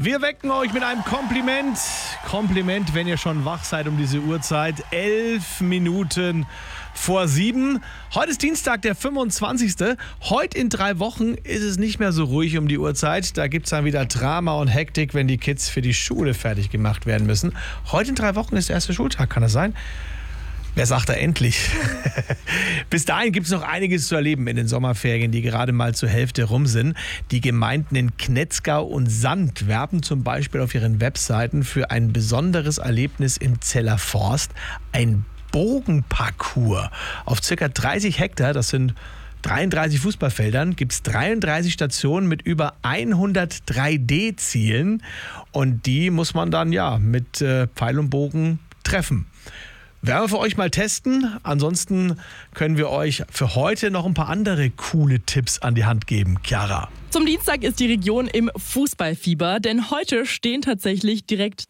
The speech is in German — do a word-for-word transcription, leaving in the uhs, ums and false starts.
Wir wecken euch mit einem Kompliment. Kompliment, wenn ihr schon wach seid um diese Uhrzeit. Elf Minuten vor sieben. Heute ist Dienstag, der fünfundzwanzigste Heute in drei Wochen ist es nicht mehr so ruhig um die Uhrzeit. Da gibt es dann wieder Drama und Hektik, wenn die Kids für die Schule fertig gemacht werden müssen. Heute in drei Wochen ist der erste Schultag, kann das sein? Wer sagt da endlich? Bis dahin gibt es noch einiges zu erleben in den Sommerferien, die gerade mal zur Hälfte rum sind. Die Gemeinden in Knetzgau und Sand werben zum Beispiel auf ihren Webseiten für ein besonderes Erlebnis im Zeller Forst. Ein Bogenparcours auf ca. dreißig Hektar, das sind dreiunddreißig Fußballfeldern, gibt es dreiunddreißig Stationen mit über hundert drei D Zielen. Und die muss man dann ja mit äh, Pfeil und Bogen treffen. Werden wir für euch mal testen. Ansonsten können wir euch für heute noch ein paar andere coole Tipps an die Hand geben. Chiara. Zum Dienstag ist die Region im Fußballfieber, denn heute stehen tatsächlich direkt